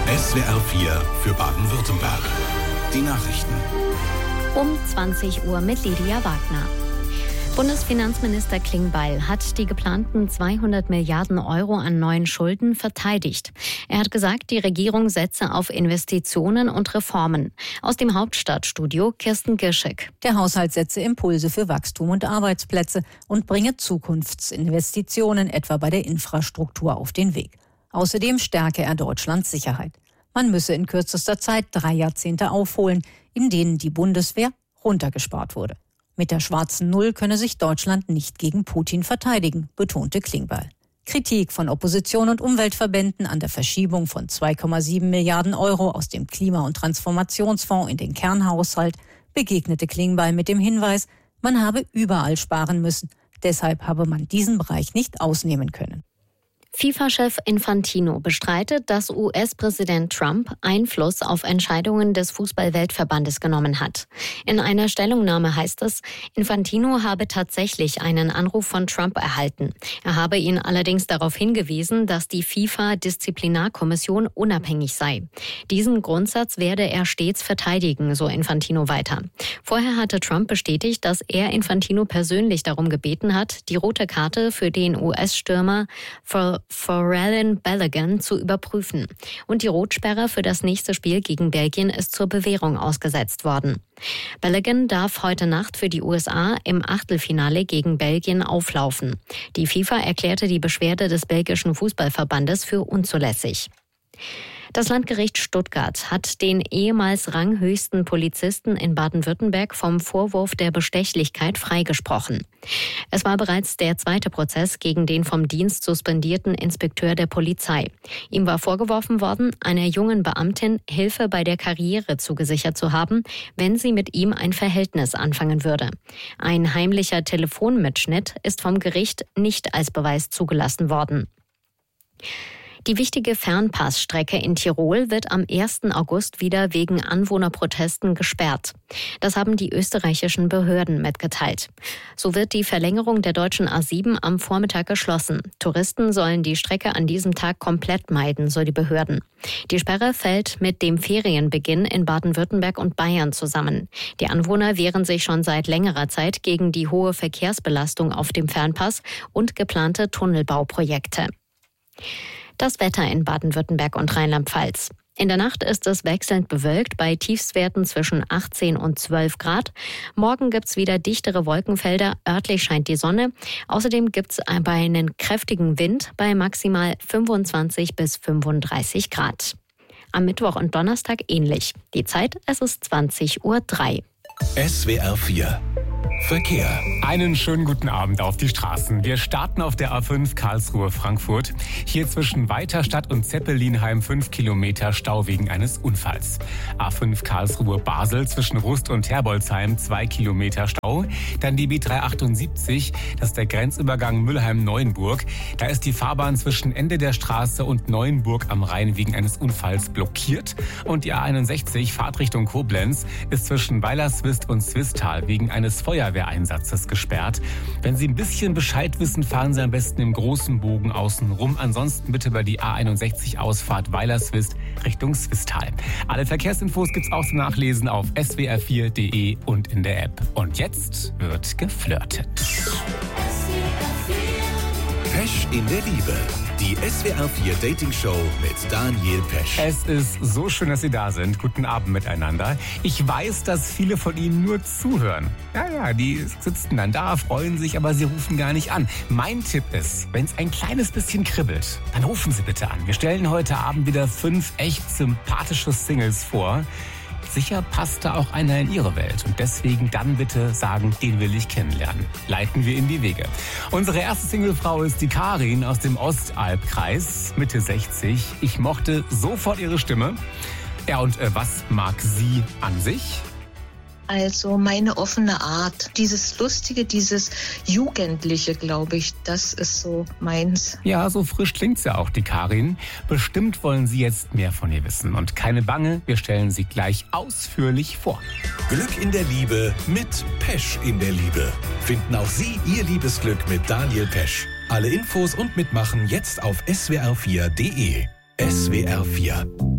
SWR 4 für Baden-Württemberg. Die Nachrichten. Um 20 Uhr mit Lydia Wagner. Bundesfinanzminister Klingbeil hat die geplanten 200 Milliarden Euro an neuen Schulden verteidigt. Er hat gesagt, die Regierung setze auf Investitionen und Reformen. Aus dem Hauptstadtstudio Kirsten Girschek. Der Haushalt setze Impulse für Wachstum und Arbeitsplätze und bringe Zukunftsinvestitionen etwa bei der Infrastruktur auf den Weg. Außerdem stärke er Deutschlands Sicherheit. Man müsse in kürzester Zeit 3 Jahrzehnte aufholen, in denen die Bundeswehr runtergespart wurde. Mit der schwarzen Null könne sich Deutschland nicht gegen Putin verteidigen, betonte Klingbeil. Kritik von Opposition und Umweltverbänden an der Verschiebung von 2,7 Milliarden Euro aus dem Klima- und Transformationsfonds in den Kernhaushalt begegnete Klingbeil mit dem Hinweis, man habe überall sparen müssen. Deshalb habe man diesen Bereich nicht ausnehmen können. FIFA-Chef Infantino bestreitet, dass US-Präsident Trump Einfluss auf Entscheidungen des Fußball-Weltverbandes genommen hat. In einer Stellungnahme heißt es, Infantino habe tatsächlich einen Anruf von Trump erhalten. Er habe ihn allerdings darauf hingewiesen, dass die FIFA-Disziplinarkommission unabhängig sei. Diesen Grundsatz werde er stets verteidigen, so Infantino weiter. Vorher hatte Trump bestätigt, dass er Infantino persönlich darum gebeten hat, die rote Karte für den US-Stürmer Folarin Balogun zu überprüfen. Und die Rotsperre für das nächste Spiel gegen Belgien ist zur Bewährung ausgesetzt worden. Balogun darf heute Nacht für die USA im Achtelfinale gegen Belgien auflaufen. Die FIFA erklärte die Beschwerde des belgischen Fußballverbandes für unzulässig. Das Landgericht Stuttgart hat den ehemals ranghöchsten Polizisten in Baden-Württemberg vom Vorwurf der Bestechlichkeit freigesprochen. Es war bereits der zweite Prozess gegen den vom Dienst suspendierten Inspekteur der Polizei. Ihm war vorgeworfen worden, einer jungen Beamtin Hilfe bei der Karriere zugesichert zu haben, wenn sie mit ihm ein Verhältnis anfangen würde. Ein heimlicher Telefonmitschnitt ist vom Gericht nicht als Beweis zugelassen worden. Die wichtige Fernpassstrecke in Tirol wird am 1. August wieder wegen Anwohnerprotesten gesperrt. Das haben die österreichischen Behörden mitgeteilt. So wird die Verlängerung der deutschen A7 am Vormittag geschlossen. Touristen sollen die Strecke an diesem Tag komplett meiden, so die Behörden. Die Sperre fällt mit dem Ferienbeginn in Baden-Württemberg und Bayern zusammen. Die Anwohner wehren sich schon seit längerer Zeit gegen die hohe Verkehrsbelastung auf dem Fernpass und geplante Tunnelbauprojekte. Das Wetter in Baden-Württemberg und Rheinland-Pfalz. In der Nacht ist es wechselnd bewölkt bei Tiefstwerten zwischen 18 und 12 Grad. Morgen gibt's wieder dichtere Wolkenfelder, örtlich scheint die Sonne. Außerdem gibt's aber einen kräftigen Wind bei maximal 25 bis 35 Grad. Am Mittwoch und Donnerstag ähnlich. Die Zeit, es ist 20:03 Uhr. SWR 4 Verkehr. Einen schönen guten Abend auf die Straßen. Wir starten auf der A5 Karlsruhe-Frankfurt. Hier zwischen Weiterstadt und Zeppelinheim 5 Kilometer Stau wegen eines Unfalls. A5 Karlsruhe-Basel zwischen Rust und Herbolzheim 2 Kilometer Stau. Dann die B378, das ist der Grenzübergang Mülheim-Neuenburg. Da ist die Fahrbahn zwischen Ende der Straße und Neuenburg am Rhein wegen eines Unfalls blockiert. Und die A61 Fahrtrichtung Koblenz ist zwischen Weilerswist und Swisttal wegen eines Feuerwehreinsatzes gesperrt. Wenn Sie ein bisschen Bescheid wissen, fahren Sie am besten im großen Bogen außen rum. Ansonsten bitte über die A61 Ausfahrt Weilerswist Richtung Swisttal. Alle Verkehrsinfos gibt's auch zum Nachlesen auf swr4.de und in der App. Und jetzt wird geflirtet. Pesch in der Liebe. Die SWR 4 Dating Show mit Daniel Pesch. Es ist so schön, dass Sie da sind. Guten Abend miteinander. Ich weiß, dass viele von Ihnen nur zuhören. Ja, die sitzen dann da, freuen sich, aber sie rufen gar nicht an. Mein Tipp ist, wenn es ein kleines bisschen kribbelt, dann rufen Sie bitte an. Wir stellen heute Abend wieder 5 echt sympathische Singles vor. Sicher passt da auch einer in Ihre Welt. Und deswegen dann bitte sagen, den will ich kennenlernen. Leiten wir in die Wege. Unsere erste Singlefrau ist die Karin aus dem Ostalbkreis, Mitte 60. Ich mochte sofort ihre Stimme. Ja, und was mag sie an sich? Also meine offene Art, dieses Lustige, dieses Jugendliche, glaube ich, das ist so meins. Ja, so frisch klingt's ja auch, die Karin. Bestimmt wollen Sie jetzt mehr von ihr wissen. Und keine Bange, wir stellen sie gleich ausführlich vor. Glück in der Liebe mit Pesch in der Liebe. Finden auch Sie Ihr Liebesglück mit Daniel Pesch. Alle Infos und Mitmachen jetzt auf swr4.de. SWR 4